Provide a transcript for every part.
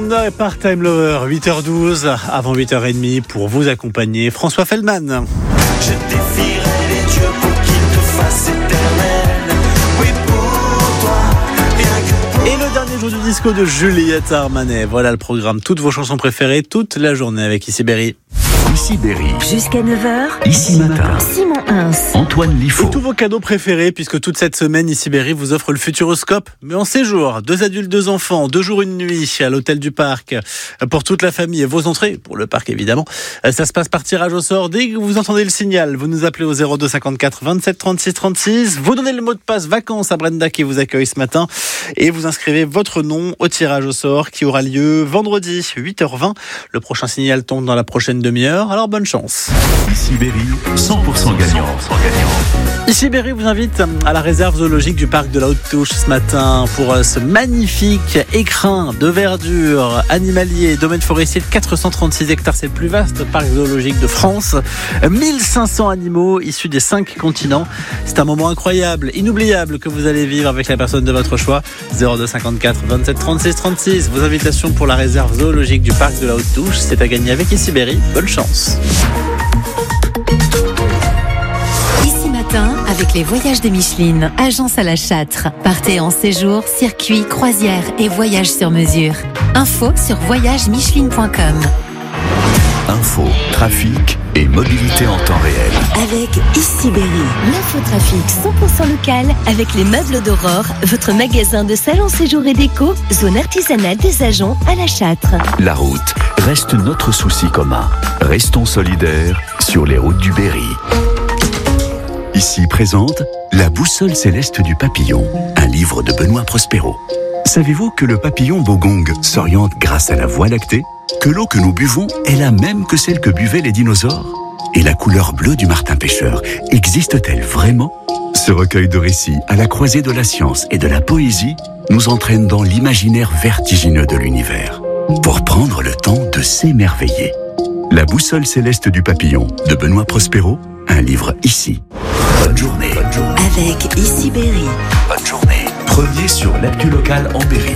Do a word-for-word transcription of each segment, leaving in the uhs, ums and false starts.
Thunder et Part-Time Lover, huit heures douze, avant huit heures trente pour vous accompagner, François Feldman. Je défierai les dieux pour qu'ils te fassent éternel. Oui, pour toi, rien que pour Et le dernier jour du disco de Juliette Armanet. Voilà le programme, toutes vos chansons préférées, toute la journée avec Ici Berry. Ici Berry. Jusqu'à neuf heures. Ici Matin. Simon Hins. Antoine Liffaut. Et tous vos cadeaux préférés, puisque toute cette semaine, Ici Berry vous offre le Futuroscope, mais en séjour. Deux adultes, deux enfants, deux jours, une nuit, à l'hôtel du Parc, pour toute la famille. Et vos entrées, pour le Parc évidemment, ça se passe par tirage au sort. Dès que vous entendez le signal, vous nous appelez au zéro deux cinquante-quatre vingt-sept trente-six trente-six. Vous donnez le mot de passe vacances à Brenda qui vous accueille ce matin. Et vous inscrivez votre nom au tirage au sort qui aura lieu vendredi, huit heures vingt. Le prochain signal tombe dans la prochaine demi-heure. Alors bonne chance. Ici Berry, cent pour cent gagnant. Ici Berry vous invite à la réserve zoologique du parc de la Haute-Touche ce matin pour ce magnifique écrin de verdure animalier, domaine forestier de quatre cent trente-six hectares. C'est le plus vaste parc zoologique de France. mille cinq cents animaux issus des cinq continents. C'est un moment incroyable, inoubliable que vous allez vivre avec la personne de votre choix. zéro deux cinquante-quatre vingt-sept trente-six trente-six. Vos invitations pour la réserve zoologique du parc de la Haute-Touche, c'est à gagner avec Ici Berry. Bonne chance. Ici Matin, avec les voyages de Micheline, agence à la Châtre. Partez en séjour, circuit, croisière et voyage sur mesure. Info sur voyage micheline point com. Info, trafic et mobilité en temps réel. Avec Ici Berry, l'infotrafic cent pour cent local avec les meubles d'Aurore, votre magasin de salon séjour et déco, zone artisanale des agents à la Châtre. La route reste notre souci commun. Restons solidaires sur les routes du Berry. Ici présente La boussole céleste du papillon, un livre de Benoît Prospero. Savez-vous que le papillon bogong s'oriente grâce à la Voie lactée ? Que l'eau que nous buvons est la même que celle que buvaient les dinosaures ? Et la couleur bleue du martin pêcheur existe-t-elle vraiment ? Ce recueil de récits à la croisée de la science et de la poésie nous entraîne dans l'imaginaire vertigineux de l'univers pour prendre le temps de s'émerveiller. La boussole céleste du papillon de Benoît Prospero, un livre ici. Bonne journée. Bonne journée. Avec Ici Berry. Bonne journée. Premier sur l'actu local en Berry.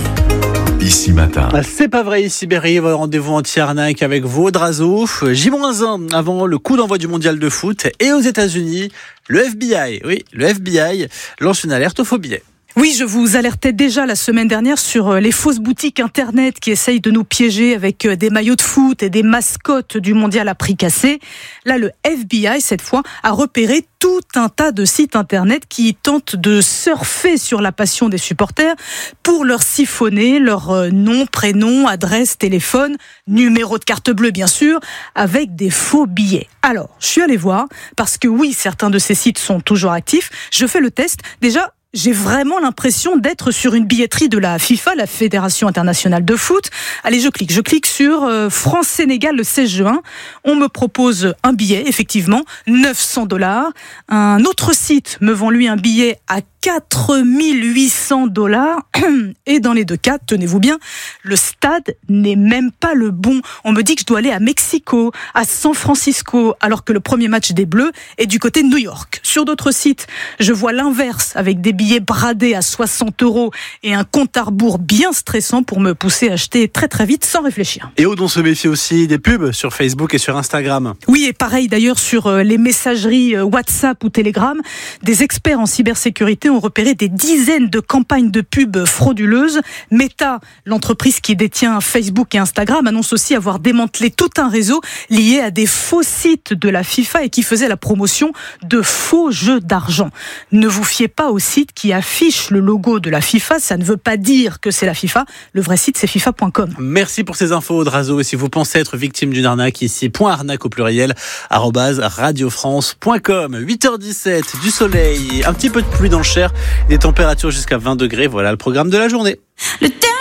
Ici Matin. C'est pas vrai, Ici Berry, rendez-vous anti-arnaque avec vos Drazo. J moins un avant le coup d'envoi du mondial de foot. Et aux États-Unis, le F B I, oui, le F B I lance une alerte aux faux billets. Oui, je vous alertais déjà la semaine dernière sur les fausses boutiques internet qui essayent de nous piéger avec des maillots de foot et des mascottes du mondial à prix cassé. Là, le F B I, cette fois, a repéré tout un tas de sites internet qui tentent de surfer sur la passion des supporters pour leur siphonner leur nom, prénom, adresse, téléphone, numéro de carte bleue, bien sûr, avec des faux billets. Alors, je suis allée voir, parce que oui, certains de ces sites sont toujours actifs. Je fais le test. Déjà, j'ai vraiment l'impression d'être sur une billetterie de la FIFA, la Fédération internationale de foot. Allez, je clique. Je clique sur euh, France-Sénégal le seize juin. On me propose un billet, effectivement, neuf cents dollars. Un autre site me vend, lui, un billet à quatre mille huit cents dollars. Et dans les deux cas, tenez-vous bien, le stade n'est même pas le bon. On me dit que je dois aller à Mexico, à San Francisco, alors que le premier match des Bleus est du côté de New York. Sur d'autres sites, je vois l'inverse, avec des billets bradés à soixante euros et un compte à rebours bien stressant pour me pousser à acheter très très vite sans réfléchir. Et où on se méfie aussi des pubs sur Facebook et sur Instagram. Oui, et pareil d'ailleurs sur les messageries WhatsApp ou Telegram, des experts en cybersécurité ont repéré des dizaines de campagnes de pubs frauduleuses. Meta, l'entreprise qui détient Facebook et Instagram, annonce aussi avoir démantelé tout un réseau lié à des faux sites de la FIFA et qui faisait la promotion de faux jeux d'argent. Ne vous fiez pas aux sites qui affichent le logo de la FIFA, ça ne veut pas dire que c'est la FIFA. Le vrai site, c'est FIFA point com. Merci pour ces infos, Drazo. Et si vous pensez être victime d'une arnaque, ici, point arnaque au pluriel, arrobase radiofrance point com. huit heures dix-sept, du soleil, un petit peu de pluie dans le Cher, des températures jusqu'à vingt degrés. Voilà le programme de la journée. Le